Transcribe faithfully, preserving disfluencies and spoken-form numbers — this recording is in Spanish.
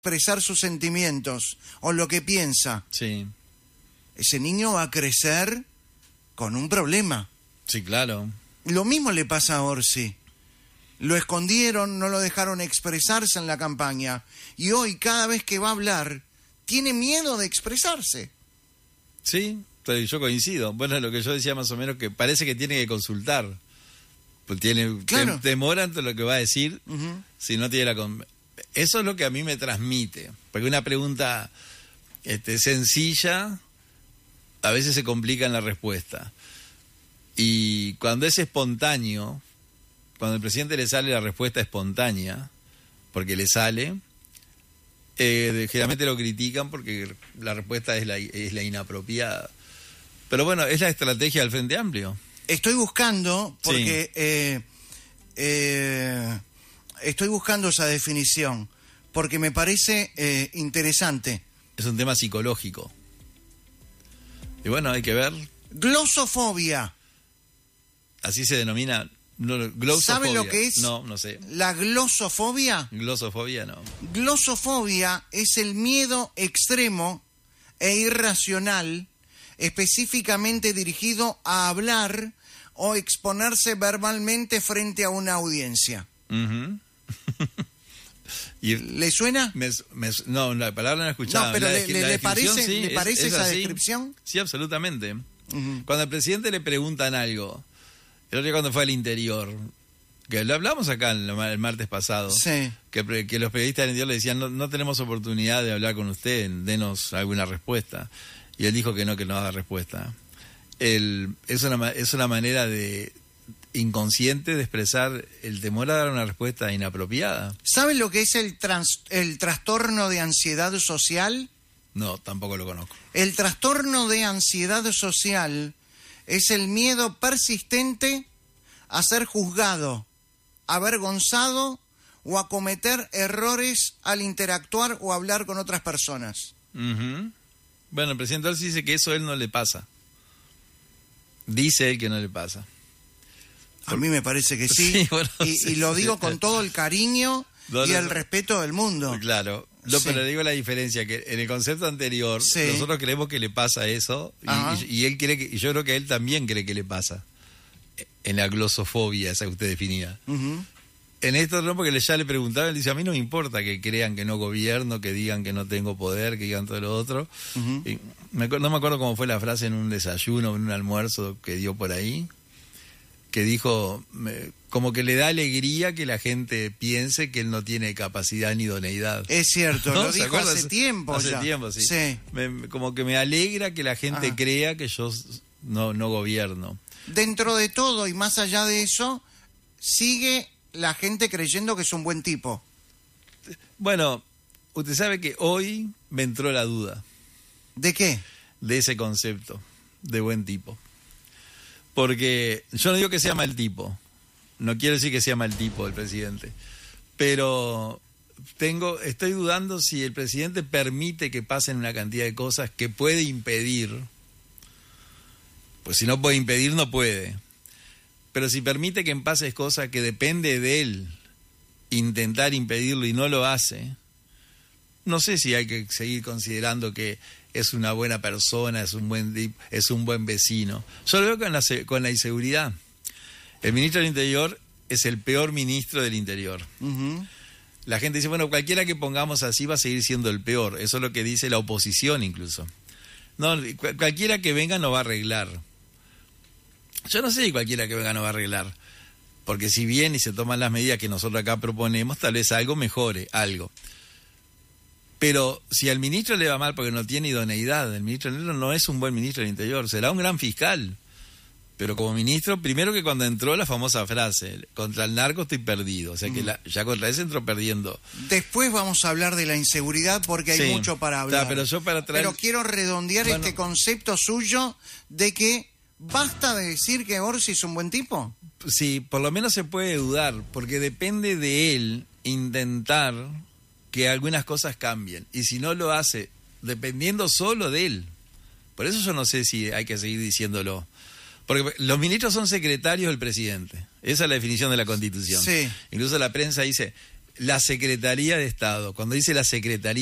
expresar sus sentimientos o lo que piensa, Sí. ese niño va a crecer con un problema. Sí, claro. Lo mismo le pasa a Orsi. Lo escondieron, no lo dejaron expresarse en la campaña. Y hoy, cada vez que va a hablar, tiene miedo de expresarse. Sí, yo coincido. Bueno, lo que yo decía más o menos, que parece que tiene que consultar. Pues tiene Claro. tem- temor ante lo que va a decir, Uh-huh. si no tiene la... con- Eso es lo que a mí me transmite. Porque una pregunta este, sencilla, a veces se complica en la respuesta. Y cuando es espontáneo, cuando al presidente le sale la respuesta espontánea, porque le sale, eh, generalmente lo critican porque la respuesta es la, es la inapropiada. Pero bueno, es la estrategia del Frente Amplio. Estoy buscando, porque Sí. eh, eh, estoy buscando esa definición, porque me parece eh, interesante. Es un tema psicológico. Y bueno, hay que ver. Glosofobia. Así se denomina. No, glosofobia. ¿Sabe lo que es? No, no sé. La glosofobia. Glosofobia no. Glosofobia es el miedo extremo e irracional, específicamente dirigido a hablar o exponerse verbalmente frente a una audiencia. Uh-huh. Y ¿Le suena? me, me, no, la palabra no la he escuchado. No, pero La le, descri- le- la le descripción, parece, sí, ¿le es- parece es esa así. descripción? Sí, absolutamente. Uh-huh. Cuando al presidente le preguntan algo, el otro día cuando fue al interior, que lo hablamos acá el, el martes pasado, Sí. que, que los periodistas del interior le decían, no, no tenemos oportunidad de hablar con usted, denos alguna respuesta. Y él dijo que no, que no da respuesta. El, es, una, es una manera de inconsciente de expresar el temor a dar una respuesta inapropiada. ¿Sabe lo que es el, trans- el trastorno de ansiedad social? No, tampoco lo conozco. El trastorno de ansiedad social es el miedo persistente a ser juzgado, avergonzado o a cometer errores al interactuar o hablar con otras personas. Uh-huh. Bueno, el presidente Orsi dice que eso a él no le pasa. Dice él que no le pasa. A mí me parece que sí, Sí, bueno, y, sí, y lo sí. digo con todo el cariño No, y no, el no. respeto del mundo. Claro, no, Sí. pero digo la diferencia, que en el concepto anterior, Sí. nosotros creemos que le pasa eso, Ajá. y, y- y él cree que, y yo creo que él también cree que le pasa. En la glosofobia, esa que usted definía. Ujú. En esto no, porque ya le preguntaba, él dice, a mí no me importa que crean que no gobierno, que digan que no tengo poder, que digan todo lo otro. Ujú. Y me acuer- no me acuerdo cómo fue la frase en un desayuno, en un almuerzo que dio por ahí, que dijo, me- como que le da alegría que la gente piense que él no tiene capacidad ni idoneidad. Es cierto, ¿No? lo ¿Se dijo acuerda? hace tiempo Hace ya. tiempo, sí. Sí. Me- me- como que me alegra que la gente Ajá. crea que yo s- no, no gobierno. Dentro de todo y más allá de eso, sigue la gente creyendo que es un buen tipo. Bueno, usted sabe que hoy me entró la duda ¿De qué? de ese concepto de buen tipo. Porque yo no digo que sea mal tipo, no quiero decir que sea mal tipo el presidente, pero tengo, estoy dudando si el presidente permite que pasen una cantidad de cosas que puede impedir. Pues si no puede impedir, no puede. Pero si permite que pasen cosas que depende de él intentar impedirlo y no lo hace, no sé si hay que seguir considerando que es una buena persona, es un buen dip- es un buen vecino. Yo lo veo con la, se- con la inseguridad. El ministro del Interior es el peor ministro del Interior. Ujú. La gente dice, bueno, cualquiera que pongamos así va a seguir siendo el peor. Eso es lo que dice la oposición incluso. No, cu- cualquiera que venga no va a arreglar. Yo no sé si cualquiera que venga no va a arreglar. Porque si bien y se toman las medidas que nosotros acá proponemos, tal vez algo mejore, algo. Pero si al ministro le va mal porque no tiene idoneidad, el ministro del Interior no es un buen ministro del Interior, será un gran fiscal. Pero como ministro, primero que cuando entró la famosa frase, contra el narco estoy perdido. O sea que la- ya contra ese entró perdiendo. Después vamos a hablar de la inseguridad porque hay Sí. mucho para hablar. Ta, pero yo para traer- Pero quiero redondear Bueno. este concepto suyo de que basta de decir que Orsi es un buen tipo. Sí, por lo menos se puede dudar, porque depende de él intentar que algunas cosas cambien. Y si no lo hace, dependiendo solo de él. Por eso yo no sé si hay que seguir diciéndolo. Porque los ministros son secretarios del presidente. Esa es la definición de la Constitución. Sí. Incluso la prensa dice, la Secretaría de Estado. Cuando dice la Secretaría